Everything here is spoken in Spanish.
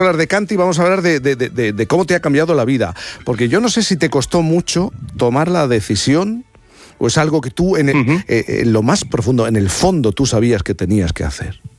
hablar de Canti, vamos a hablar de cómo te ha cambiado la vida. Porque yo no sé si te costó mucho tomar la decisión o es algo que tú en lo más profundo, en el fondo, tú sabías que tenías que hacer.